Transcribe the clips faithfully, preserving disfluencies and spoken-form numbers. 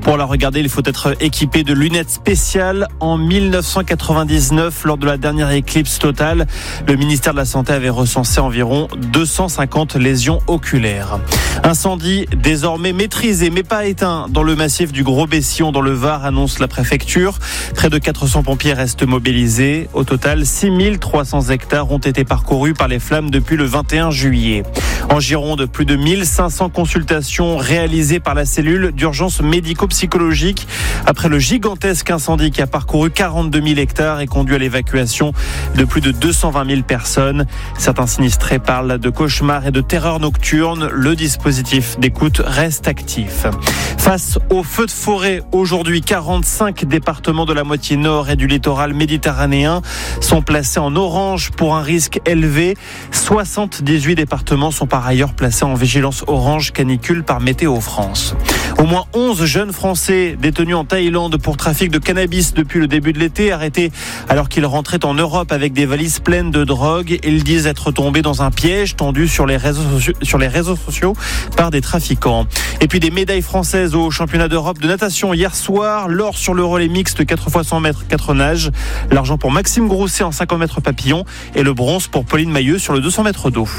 Pour la regarder, il faut être équipé de lunettes spéciales. En dix-neuf cent quatre-vingt-dix-neuf, lors de la dernière éclipse totale, le ministère de la Santé avait recensé environ deux cent cinquante lésions oculaires. Incendie désormais maîtrisé, mais pas éteint dans le massif du Gros-Bessillon dans le Var, annonce la préfecture. Près de quatre cents pompiers restent mobilisés. Au total, six mille trois cents hectares ont été parcourus par les flammes depuis le vingt et un juillet. En Gironde, plus de mille cinq cents consultations réalisées par la cellule d'urgence médico-psychologique après le gigantesque incendie qui a parcouru quarante-deux mille hectares et conduit à l'évacuation de plus de deux cent vingt mille personnes. Certains sinistrés parlent de cauchemars et de terreur nocturne. Le dispositif d'écoute reste actif. Face aux feux de forêt, aujourd'hui, quarante-cinq départements de la moitié nord et du littoral méditerranéen sont placés en orange pour un risque élevé. soixante-dix-huit départements sont par ailleurs placés en vigilance orange canicule par Météo France. Au moins onze jeunes Français détenus en Thaïlande pour trafic de cannabis depuis le début de l'été, arrêtés alors qu'ils rentraient en Europe avec des valises pleines de drogue. Ils disent être tombés dans un piège tendu sur les réseaux sociaux, sur les réseaux sociaux par des trafiquants. Et puis des médailles françaises au championnat d'Europe de natation hier soir. L'or sur le relais mixte quatre fois cent mètres, quatre nages. L'argent pour Maxime Grousset en cinquante mètres papillon et le bronze pour Pauline Mailleux sur le deux cents mètres d'eau.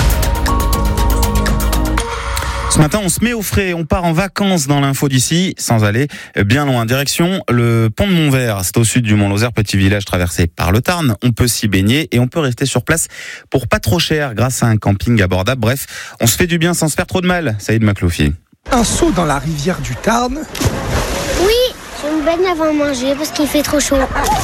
Ce matin, on se met au frais, on part en vacances dans l'info d'ici, sans aller bien loin. Direction le pont de Montvert, c'est au sud du Mont-Lozère, petit village traversé par le Tarn. On peut s'y baigner et on peut rester sur place pour pas trop cher grâce à un camping abordable. Bref, on se fait du bien sans se faire trop de mal. Saïd Makloufi. Un saut dans la rivière du Tarn. Oui, je me baigne avant de manger parce qu'il fait trop chaud.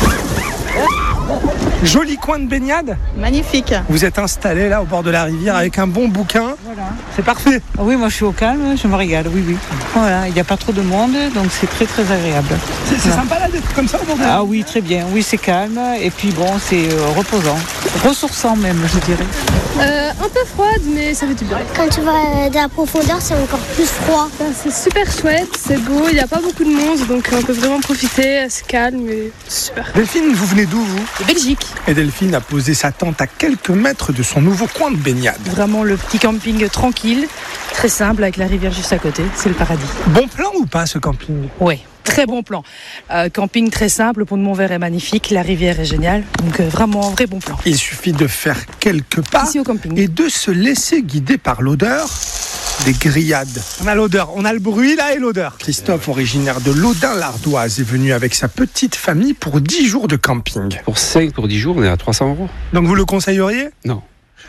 Joli coin de baignade. Magnifique. Vous êtes installé là au bord de la rivière avec un bon bouquin. Voilà. C'est parfait. Oui, moi je suis au calme, je me régale, oui, oui. Voilà, il n'y a pas trop de monde, donc c'est très très agréable. C'est, c'est voilà. sympa là d'être comme ça au bord de la Ah rivière. oui, très bien. Oui, c'est calme et puis bon, c'est euh, reposant. Ressourçant même, je dirais. Euh, un peu froide, mais ça fait du bien. Quand tu vas de la profondeur, c'est encore plus froid. Enfin, c'est super chouette, c'est beau, il n'y a pas beaucoup de monde, donc on peut vraiment profiter, c'est calme et c'est super. Delphine, vous venez d'où vous ? De Belgique. Et Delphine a posé sa tente à quelques mètres de son nouveau coin de baignade. Vraiment le petit camping tranquille, très simple avec la rivière juste à côté, c'est le paradis. Bon plan ou pas ce camping ? Oui, très bon plan. Euh, camping très simple, le pont de Montvert est magnifique, la rivière est géniale, donc euh, vraiment un vrai bon plan. Il suffit de faire quelques pas Ici au camping. et de se laisser guider par l'odeur des grillades. On a l'odeur, on a le bruit là et l'odeur. Christophe, originaire de Laudun-l'Ardoise, est venu avec sa petite famille pour dix jours de camping. Pour cinq, pour dix jours, on est à trois cents euros. Donc vous le conseilleriez ? Non.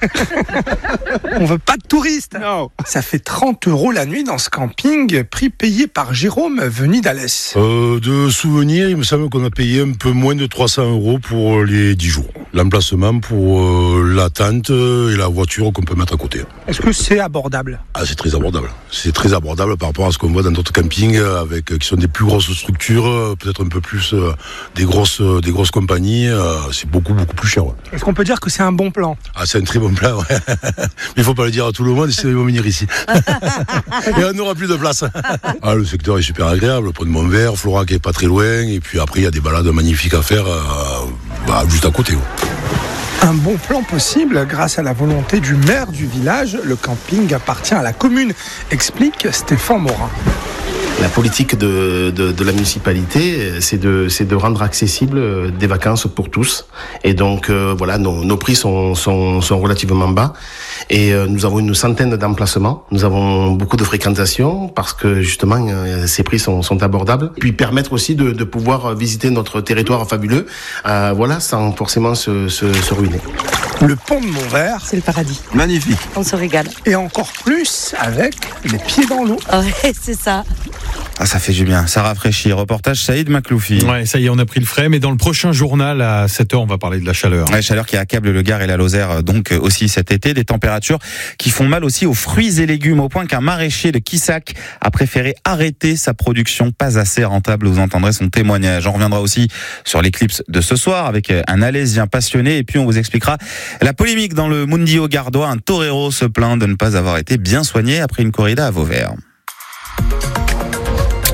On veut pas de touristes. Non. Ça fait trente euros la nuit dans ce camping, prix payé par Jérôme, venu d'Alès. Euh, de souvenirs, il me semble qu'on a payé un peu moins de trois cents euros pour les dix jours. L'emplacement pour euh, la tente et la voiture qu'on peut mettre à côté. Est-ce que c'est abordable ? Ah, c'est très abordable. C'est très abordable par rapport à ce qu'on voit dans d'autres campings, avec qui sont des plus grosses structures, peut-être un peu plus euh, des grosses, euh, des grosses compagnies. Euh, c'est beaucoup, beaucoup plus cher. Ouais. Est-ce qu'on peut dire que c'est un bon plan ? Ah, c'est un très bon plan, ouais. Mais il faut pas le dire à tout le monde, sinon ils vont venir ici. Et on n'aura plus de place. Ah, le secteur est super agréable, le pont de Montvert, Florac qui est pas très loin, et puis après il y a des balades magnifiques à faire euh, bah, juste à côté. Ouais. Un bon plan possible grâce à la volonté du maire du village. Le camping appartient à la commune, explique Stéphane Morin. La politique de, de, de la municipalité, c'est de, c'est de rendre accessible des vacances pour tous. Et donc, euh, voilà, nos, nos prix sont, sont, sont relativement bas. Et euh, nous avons une centaine d'emplacements. Nous avons beaucoup de fréquentation parce que, justement, euh, ces prix sont, sont abordables. Puis permettre aussi de, de pouvoir visiter notre territoire fabuleux, euh, voilà, sans forcément se, se, se ruiner. Le pont de Montvert, c'est le paradis. Magnifique. On se régale. Et encore plus avec les pieds dans l'eau. Ouais, c'est ça. Ah, ça fait du bien, ça rafraîchit. Reportage Saïd Makloufi. Ouais, ça y est, on a pris le frais, mais dans le prochain journal à sept heures, on va parler de la chaleur. La chaleur qui accable le Gard et la Lozère donc aussi cet été, des températures qui font mal aussi aux fruits et légumes, au point qu'un maraîcher de Quissac a préféré arrêter sa production pas assez rentable. Vous entendrez son témoignage. On reviendra aussi sur l'éclipse de ce soir avec un Alaisien passionné, et puis on vous expliquera la polémique dans le Mundio gardois. Un torero se plaint de ne pas avoir été bien soigné après une corrida à Vauvert.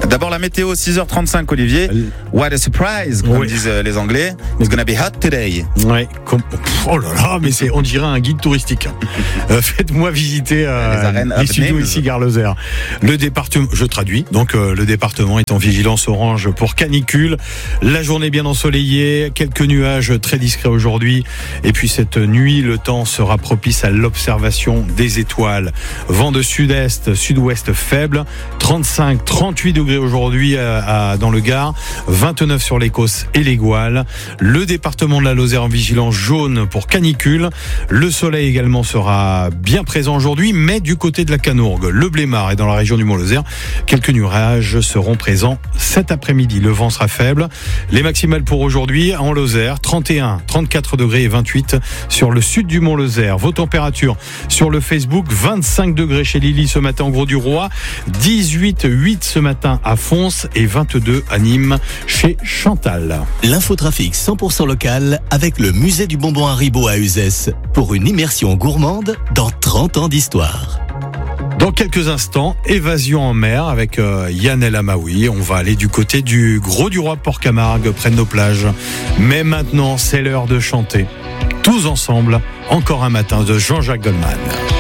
D'abord la météo, six heures trente-cinq, Olivier. What a surprise, comme oui. disent les Anglais. It's gonna be hot today. Ouais. Com- oh là là, mais c'est, on dirait un guide touristique. euh, faites-moi visiter euh, les arènes les studios Names. ici, Gare Lozère. Le département, je traduis. Donc euh, le département est en vigilance orange pour canicule. La journée bien ensoleillée, quelques nuages très discrets aujourd'hui. Et puis cette nuit, le temps sera propice à l'observation des étoiles. Vent de sud-est, sud-ouest faible. trente-cinq, trente-huit degrés aujourd'hui à, à, dans le Gard. vingt-neuf sur l'Écosse et les Gouales. Le département de la Lozère en vigilance jaune pour canicule. Le soleil également sera bien présent aujourd'hui, mais du côté de la Canourgue, le Blémard et dans la région du Mont-Lozère, quelques nuages seront présents cet après-midi. Le vent sera faible. Les maximales pour aujourd'hui en Lozère, trente et un, trente-quatre degrés et vingt-huit sur le sud du Mont-Lozère. Vos températures sur le Facebook, vingt-cinq degrés chez Lily ce matin en Gros-du-Roi, dix-huit virgule huit ce matin à Fons et vingt-deux à Nîmes chez Chantal. L'infotrafic cent pour cent local avec le musée du bonbon Haribo à Uzès pour une immersion gourmande dans trente ans d'histoire. Dans quelques instants, évasion en mer avec euh, Yann El Amaoui. On va aller du côté du Gros-du-Roi Port-Camargue, près de nos plages. Mais maintenant, c'est l'heure de chanter. Tous ensemble, encore un matin de Jean-Jacques Goldman.